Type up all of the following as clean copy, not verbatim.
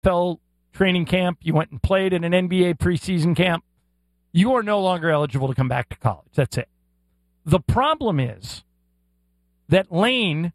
NFL training camp, you went and played in an NBA preseason camp, you are no longer eligible to come back to college. That's it. The problem is that Lane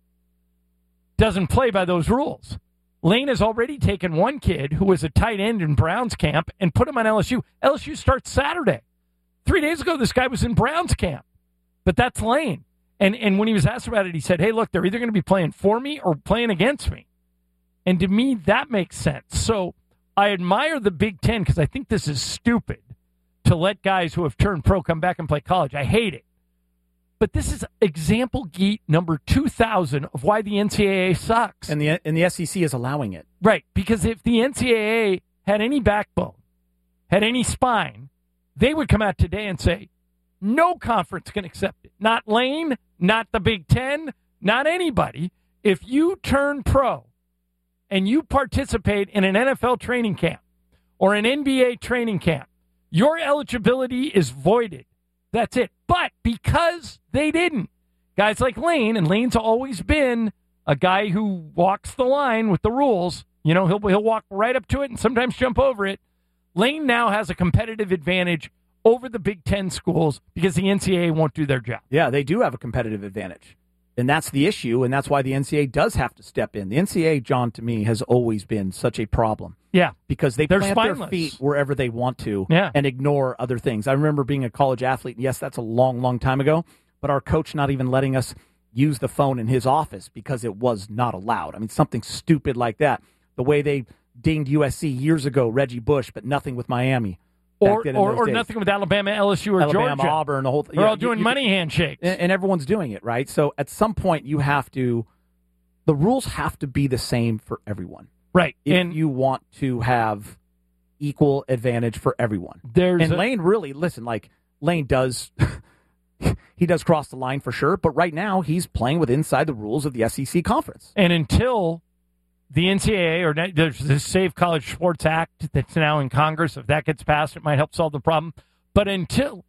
doesn't play by those rules. Lane has already taken one kid who was a tight end in Browns camp and put him on LSU. LSU starts Saturday. 3 days ago, this guy was in Browns camp. But that's Lane. And when he was asked about it, he said, hey, look, they're either going to be playing for me or playing against me. And to me, that makes sense. So I admire the Big Ten because I think this is stupid to let guys who have turned pro come back and play college. I hate it. But this is example geet number 2,000 of why the NCAA sucks. And the SEC is allowing it. Right, because if the NCAA had any backbone, had any spine, they would come out today and say, no conference can accept it. Not Lane, not the Big Ten, not anybody. If you turn pro and you participate in an NFL training camp or an NBA training camp, your eligibility is voided. That's it. But because they didn't, guys like Lane, and Lane's always been a guy who walks the line with the rules. You know, he'll walk right up to it and sometimes jump over it. Lane now has a competitive advantage over the Big Ten schools because the NCAA won't do their job. Yeah, they do have a competitive advantage. And that's the issue, and that's why the NCAA does have to step in. The NCAA, John, to me, has always been such a problem. Yeah. Because they plant their feet wherever they want to and ignore other things. I remember being a college athlete, and yes, that's a long, long time ago, but our coach not even letting us use the phone in his office because it was not allowed. I mean, something stupid like that. The way they dinged USC years ago, Reggie Bush, but nothing with Miami. Or nothing with Alabama, LSU, or Alabama, Georgia. Auburn, the whole thing. They're all doing money handshakes. And everyone's doing it, right? So at some point you have to, the rules have to be the same for everyone. Right. If you want to have equal advantage for everyone. Lane really, listen, like Lane does, he does cross the line for sure, but right now he's playing with inside the rules of the SEC conference. And until the NCAA, or there's the Save College Sports Act that's now in Congress. If that gets passed, it might help solve the problem. But until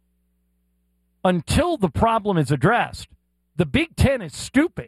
the problem is addressed, the Big Ten is stupid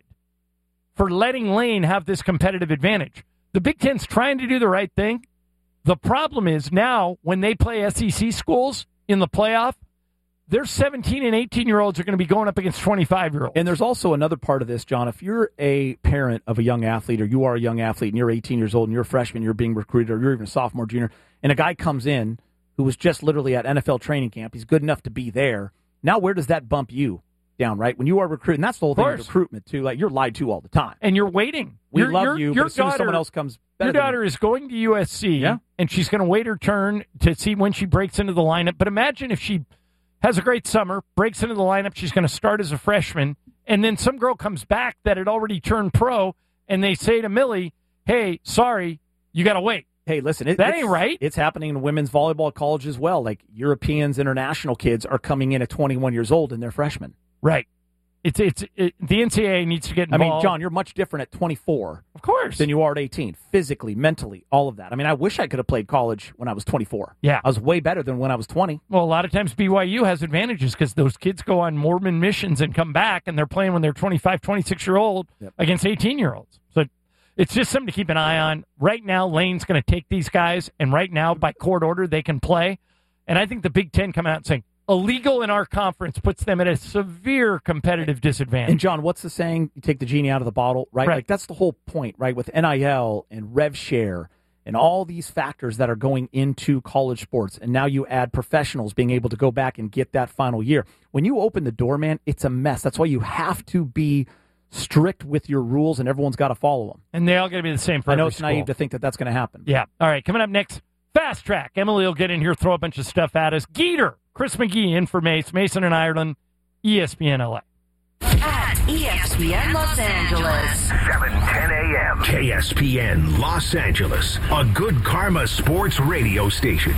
for letting Lane have this competitive advantage. The Big Ten's trying to do the right thing. The problem is now when they play SEC schools in the playoff, their 17 and 18-year-olds are going to be going up against 25-year-olds. And there's also another part of this, John. If you're a parent of a young athlete, or you are a young athlete, and you're 18 years old, and you're a freshman, you're being recruited, or you're even a sophomore, junior, and a guy comes in who was just literally at NFL training camp, he's good enough to be there. Now where does that bump you down, right? When you are recruiting, that's the whole thing with recruitment, too. Like, you're lied to all the time. And you're waiting. We love you, but as soon as someone else comes better Your daughter is going to USC, and she's going to wait her turn to see when she breaks into the lineup. But imagine if she has a great summer, breaks into the lineup, she's going to start as a freshman, and then some girl comes back that had already turned pro, and they say to Millie, hey, sorry, you got to wait. Hey, listen, that ain't right. It's happening in women's volleyball college as well. Like, Europeans, international kids are coming in at 21 years old, and they're freshmen. Right. The NCAA needs to get involved. I mean, John, you're much different at 24. Of course. Than you are at 18. Physically, mentally, all of that. I mean, I wish I could have played college when I was 24. Yeah. I was way better than when I was 20. Well, a lot of times BYU has advantages because those kids go on Mormon missions and come back, and they're playing when they're 25, 26-year-old against 18-year-olds. So it's just something to keep an eye on. Right now, Lane's going to take these guys, and right now, by court order, they can play. And I think the Big Ten come out and saying, illegal in our conference puts them at a severe competitive disadvantage. And, John, what's the saying? You take the genie out of the bottle, right? Like, that's the whole point, right? With NIL and rev share and all these factors that are going into college sports. And now you add professionals being able to go back and get that final year. When you open the door, man, it's a mess. That's why you have to be strict with your rules, and everyone's got to follow them. And they all got to be the same for I know every it's school. naive to think that that's going to happen. Yeah. All right, coming up next, Fast Track. Emily will get in here, throw a bunch of stuff at us. Geeter. Chris McGee in for Mace. Mason and Ireland, ESPN LA. At ESPN Los Angeles. 7:10 a.m. KSPN Los Angeles, a good karma sports radio station.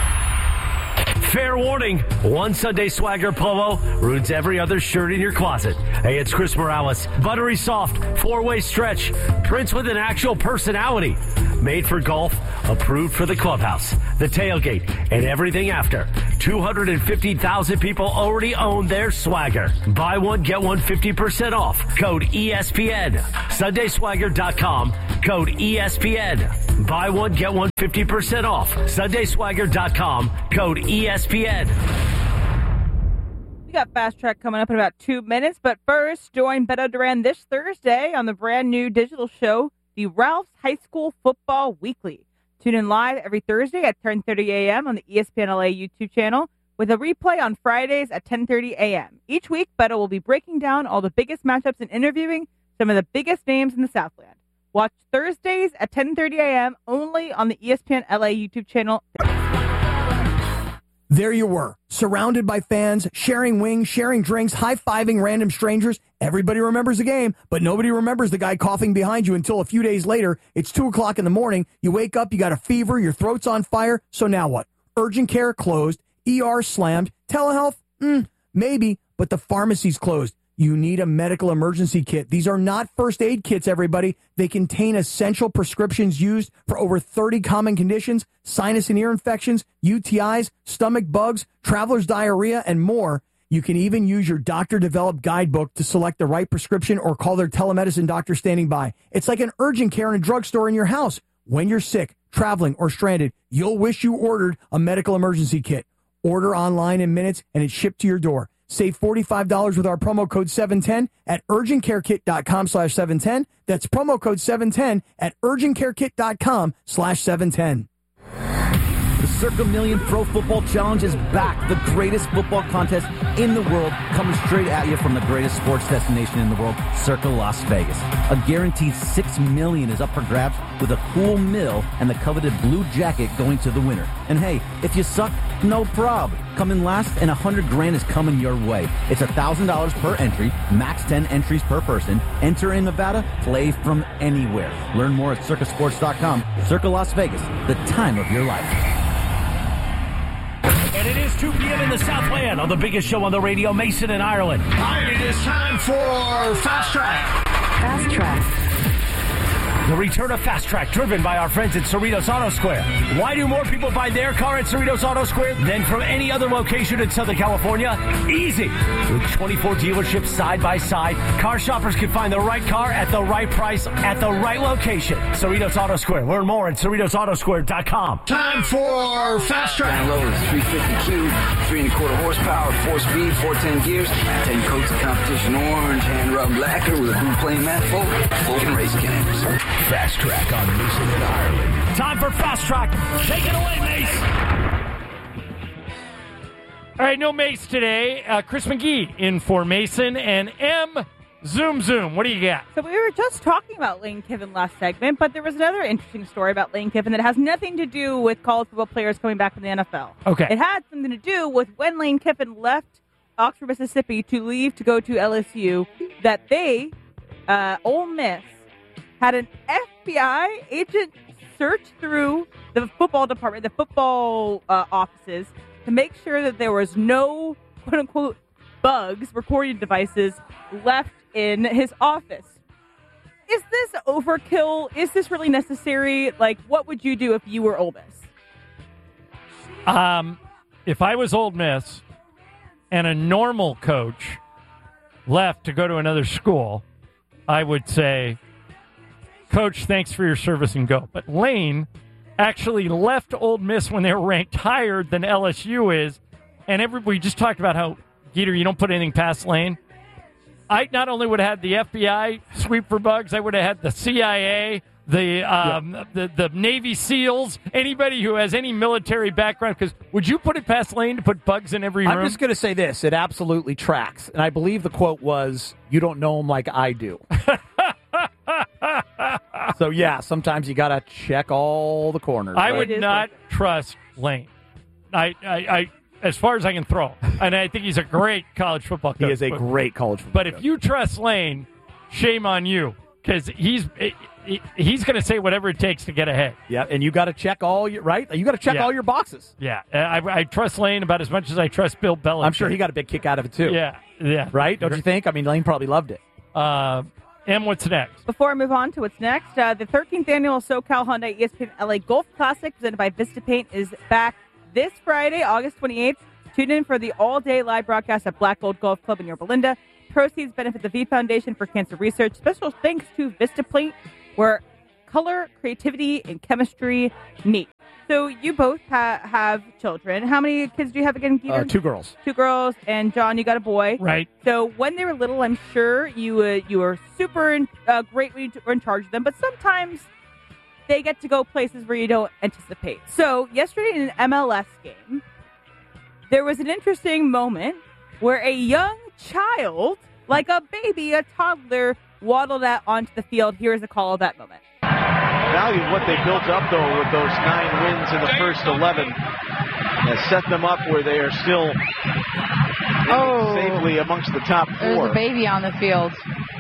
Fair warning, one Sunday swagger polo ruins every other shirt in your closet. Hey, it's Chris Morales. Buttery soft, 4-way stretch, prints with an actual personality. Made for golf, approved for the clubhouse, the tailgate, and everything after. 250,000 people already own their swagger. Buy one, get one 50% off. Code ESPN. SundaySwagger.com. Code ESPN. Buy one, get one 50% off. SundaySwagger.com. Code ESPN. We got Fast Track coming up in about 2 minutes, but first, join Beto Duran this Thursday on the brand new digital show, the Ralph's High School Football Weekly. Tune in live every Thursday at 10:30 a.m. on the ESPN LA YouTube channel, with a replay on Fridays at 10:30 a.m. Each week, Beto will be breaking down all the biggest matchups and interviewing some of the biggest names in the Southland. Watch Thursdays at 10:30 a.m. only on the ESPN LA YouTube channel. There you were, surrounded by fans, sharing wings, sharing drinks, high-fiving random strangers. Everybody remembers the game, but nobody remembers the guy coughing behind you until a few days later. It's 2 o'clock in the morning. You wake up, you got a fever, your throat's on fire. So now what? Urgent care closed, ER slammed, telehealth? Maybe, but the pharmacy's closed. You need a medical emergency kit. These are not first aid kits, everybody. They contain essential prescriptions used for over 30 common conditions, sinus and ear infections, UTIs, stomach bugs, traveler's diarrhea, and more. You can even use your doctor-developed guidebook to select the right prescription or call their telemedicine doctor standing by. It's like an urgent care in a drugstore in your house. When you're sick, traveling, or stranded, you'll wish you ordered a medical emergency kit. Order online in minutes, and it's shipped to your door. Save $45 with our promo code 710 at urgentcarekit.com/710. That's promo code 710 at urgentcarekit.com/710. The Circa Million Pro Football Challenge is back. The greatest football contest in the world, coming straight at you from the greatest sports destination in the world, Circa Las Vegas. A guaranteed $6 million is up for grabs, with a cool mill and the coveted blue jacket going to the winner. And hey, if you suck, no prob. Come in last and $100,000 is coming your way. It's $1,000 per entry, max 10 entries per person. Enter in Nevada, play from anywhere. Learn more at circasports.com. Circa Las Vegas, the time of your life. And it is 2 p.m. in the Southland on the biggest show on the radio, Mason in Ireland. It is time for Fast Track. Fast Track. The return of Fast Track, driven by our friends at Cerritos Auto Square. Why do more people buy their car at Cerritos Auto Square than from any other location in Southern California? Easy. With 24 dealerships side by side, car shoppers can find the right car at the right price at the right location. Cerritos Auto Square. Learn more at CerritosAutoSquare.com. Time for Fast Track. Download is 350Q, 3.25 horsepower, 4-speed, 410 gears, 10 coats of competition orange, hand rubbed lacquer with a blue plain mat full, and race cams. Fast Track on Mason in Ireland. Time for Fast Track. Take it away, Mace. All right, no Mace today. Chris McGee in for Mason and M. Zoom. What do you got? So we were just talking about Lane Kiffin last segment, but there was another interesting story about Lane Kiffin that has nothing to do with college football players coming back from the NFL. Okay. It had something to do with when Lane Kiffin left Oxford, Mississippi to leave to go to LSU, that they, Ole Miss, had an FBI agent search through the football department, the football offices, to make sure that there was no, quote-unquote, bugs, recording devices, left in his office. Is this overkill? Is this really necessary? Like, what would you do if you were Ole Miss? If I was Ole Miss and a normal coach left to go to another school, I would say, Coach, thanks for your service and go. But Lane actually left Ole Miss when they were ranked higher than LSU is. And we just talked about how, Geeter, you don't put anything past Lane. I not only would have had the FBI sweep for bugs, I would have had the CIA, the Navy SEALs, anybody who has any military background. Because would you put it past Lane to put bugs in every room? I'm just going to say this. It absolutely tracks. And I believe the quote was, "You don't know him like I do." So, yeah, sometimes you got to check all the corners. I would not trust Lane. I as far as I can throw. And I think he's a great college football coach. He is a great college football coach. But if you trust Lane, shame on you, because he's going to say whatever it takes to get ahead. Yeah, and you got to check all your You got to check all your boxes. Yeah, I trust Lane about as much as I trust Bill Belichick. I'm sure he got a big kick out of it too. Yeah. Right? Don't you think? I mean, Lane probably loved it. Em, what's next? Before I move on to what's next, the 13th annual SoCal Hyundai ESPN LA Golf Classic presented by Vista Paint is back this Friday, August 28th, Tune in for the all-day live broadcast at Black Gold Golf Club in Yorba Linda. Proceeds benefit the V Foundation for Cancer Research. Special thanks to VistaPlate, where color, creativity, and chemistry meet. So you both have children. How many kids do you have again, Peter? 2 girls. 2 girls, and John, you got a boy. Right. So when they were little, I'm sure you were super great when you were in charge of them, but sometimes they get to go places where you don't anticipate. So yesterday in an MLS game, there was an interesting moment where a young child, like a baby, a toddler, waddled out onto the field. Here's a call of that moment. Value what they built up, though, with those 9 wins in the first 11 has set them up where they are still safely amongst the top 4. There's a baby on the field.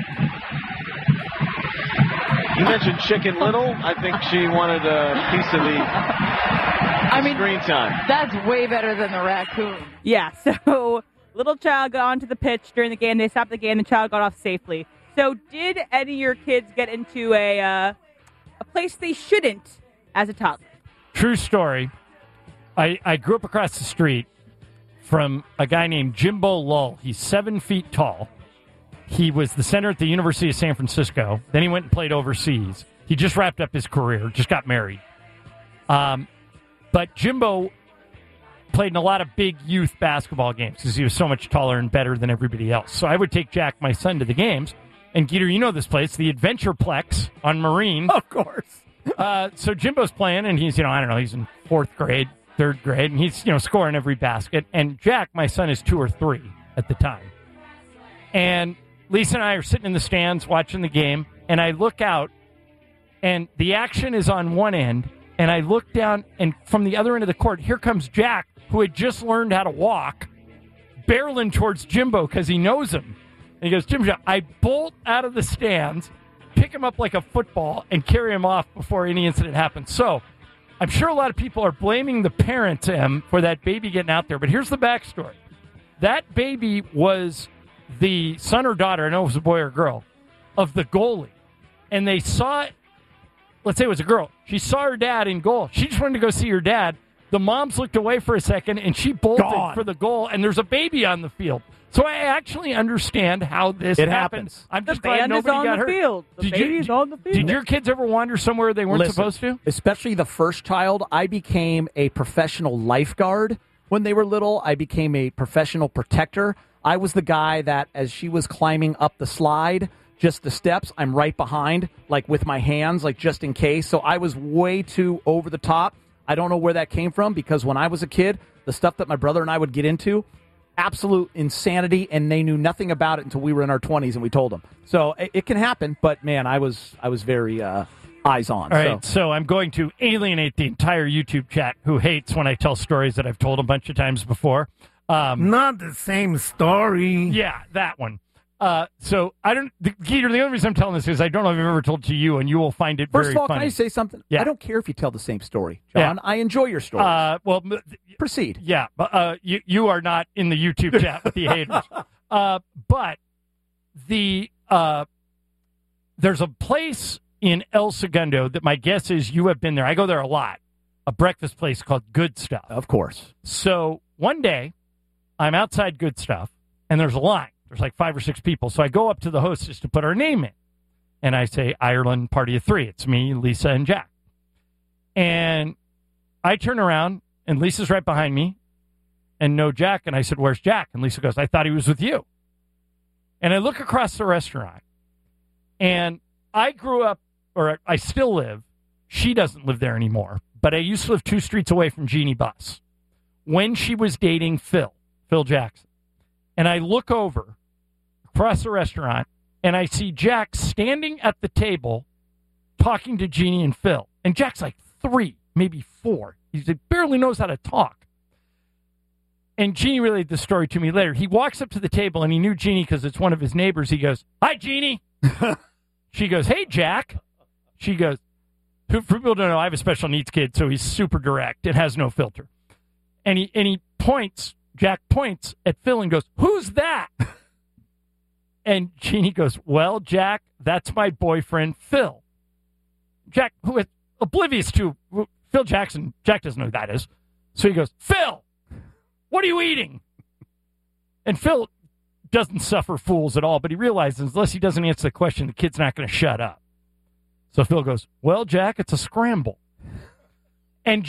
You mentioned Chicken Little. I think she wanted a piece of the screen time. That's way better than the raccoon. Yeah, so little child got onto the pitch during the game. They stopped the game. The child got off safely. So did any of your kids get into a place they shouldn't as a toddler? True story. I grew up across the street from a guy named Jimbo Lull. He's 7 feet tall. He was the center at the University of San Francisco. Then he went and played overseas. He just wrapped up his career, just got married. But Jimbo played in a lot of big youth basketball games because he was so much taller and better than everybody else. So I would take Jack, my son, to the games. And, Geeter, you know this place, the Adventureplex on Marine. Of course. So Jimbo's playing, and he's, he's in 4th grade, 3rd grade, and he's, scoring every basket. And Jack, my son, is 2 or 3 at the time. And Lisa and I are sitting in the stands watching the game, and I look out, and the action is on one end, and I look down, and from the other end of the court, here comes Jack, who had just learned how to walk, barreling towards Jimbo because he knows him. And he goes, Jimbo, I bolt out of the stands, pick him up like a football, and carry him off before any incident happens. So I'm sure a lot of people are blaming the parents, for that baby getting out there. But here's the backstory. That baby was the son or daughter, I know it was a boy or girl, of the goalie. And they saw it, let's say it was a girl. She saw her dad in goal. She just wanted to go see her dad. The moms looked away for a second, and she bolted for the goal, and there's a baby on the field. So I actually understand how this happens. I'm just glad nobody got hurt. The baby's on the field. Did your kids ever wander somewhere they weren't supposed to? Especially the first child. I became a professional lifeguard when they were little. I became a professional protector. I was the guy that, as she was climbing up the slide, just the steps, I'm right behind, like with my hands, like just in case. So I was way too over the top. I don't know where that came from, because when I was a kid, the stuff that my brother and I would get into, absolute insanity, and they knew nothing about it until we were in our 20s and we told them. So it can happen, but man, I was very eyes on. All right, so I'm going to alienate the entire YouTube chat who hates when I tell stories that I've told a bunch of times before. Not the same story. Yeah, that one. So I don't, Geeter, the only reason I'm telling this is I don't know if I've ever told to you, and you will find it very funny. First of all, can I say something? Yeah. I don't care if you tell the same story, John. Yeah. I enjoy your stories. Well, proceed. Yeah, but you are not in the YouTube chat with the haters. But there's a place in El Segundo that my guess is you have been there. I go there a lot. A breakfast place called Good Stuff. Of course. So one day, I'm outside Good Stuff, and there's a line. There's like 5 or 6 people. So I go up to the hostess to put our name in. And I say, Ireland Party of 3. It's me, Lisa, and Jack. And I turn around, and Lisa's right behind me, and no Jack. And I said, where's Jack? And Lisa goes, I thought he was with you. And I look across the restaurant, and I grew up, or I still live. She doesn't live there anymore. But I used to live 2 streets away from Jeannie Buss when she was dating Phil Jackson. And I look over across the restaurant, and I see Jack standing at the table talking to Jeannie and Phil. And Jack's like 3, maybe 4. He barely knows how to talk. And Jeannie relayed the story to me later. He walks up to the table, and he knew Jeannie because it's one of his neighbors. He goes, hi, Jeannie. She goes, hey, Jack. She goes, for people who don't know, I have a special needs kid, so he's super direct and has no filter. And he points, Jack points at Phil and goes, who's that? And Jeannie goes, well, Jack, that's my boyfriend, Phil. Jack, who is oblivious to Phil Jackson, Jack doesn't know who that is. So he goes, Phil, What are you eating? And Phil doesn't suffer fools at all, but he realizes unless he doesn't answer the question, the kid's not going to shut up. So Phil goes, well, Jack, it's a scramble. And